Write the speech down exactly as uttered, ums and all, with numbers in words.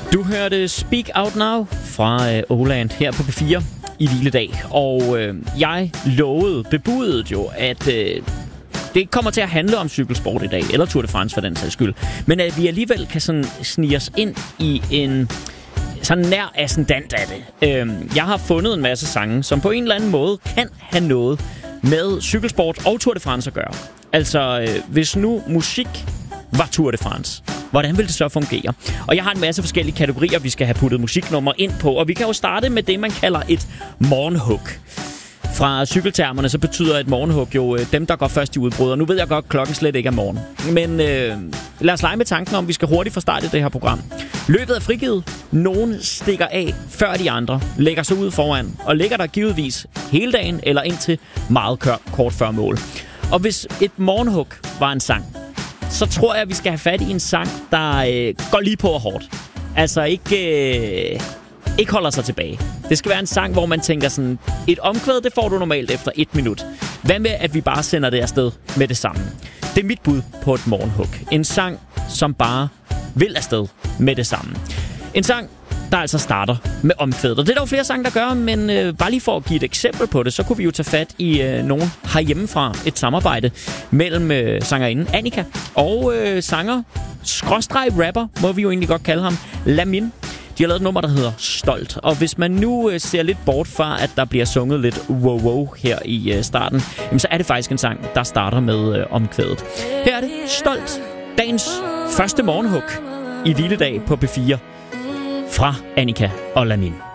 Du hørte Speak Out Now fra øh, Åland her på P fire i Hviledag. Og øh, jeg lovede, bebudede jo, at øh, det kommer til at handle om cykelsport i dag, eller Tour de France for den sags skyld. Men at vi alligevel kan sådan snige os ind i en sådan nær ascendant af det. Øh, jeg har fundet en masse sange, som på en eller anden måde kan have noget med cykelsport og Tour de France at gøre. Altså, øh, hvis nu musik var Tour de France, hvordan vil det så fungere? Og jeg har en masse forskellige kategorier, vi skal have puttet musiknummer ind på. Og vi kan jo starte med det, man kalder et morgenhug. Fra cykeltermerne, så betyder et morgenhug jo øh, dem, der går først i udbrud. Og nu ved jeg godt, at klokken slet ikke er morgen. Men øh, lad os lege med tanken om, at vi skal hurtigt få startet det her program. Løbet er frigivet. Nogen stikker af før de andre, lægger sig ud foran, og ligger der givetvis hele dagen eller indtil meget kør, kort før mål. Og hvis et morgenhug var en sang, så tror jeg, at vi skal have fat i en sang, der øh, går lige på og hårdt. Altså ikke, øh, ikke holder sig tilbage. Det skal være en sang, hvor man tænker sådan, et omkvæd, det får du normalt efter et minut. Hvad med, at vi bare sender det afsted med det samme? Det er mit bud på et morgenhug. En sang, som bare vil afsted med det samme. En sang, der altså starter med omkvædet. Og det er der jo flere sange, der gør, men øh, bare lige for at give et eksempel på det, så kunne vi jo tage fat i øh, nogen herhjemmefra. Et samarbejde mellem øh, sangerinden Annika og øh, sanger, skråstreg rapper, må vi jo egentlig godt kalde ham, Lamin. De har lavet et nummer, der hedder Stolt. Og hvis man nu øh, ser lidt bort fra, at der bliver sunget lidt wow-wow her i øh, starten, jamen, så er det faktisk en sang, der starter med øh, omkvædet. Her er det Stolt, dagens første morgenhug i Hviledag på P fire. Fra Annika og Lamin.